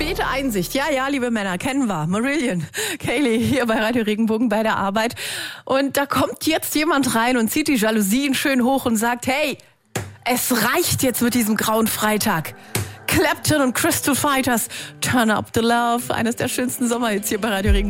Späte Einsicht. Ja, liebe Männer, kennen wir. Marillion, Kaylee hier bei Radio Regenbogen bei der Arbeit. Und da kommt jetzt jemand rein und zieht die Jalousien schön hoch und sagt, hey, es reicht jetzt mit diesem grauen Freitag. Clapton und Crystal Fighters, Turn Up the Love, eines der schönsten Sommerhits hier bei Radio Regenbogen.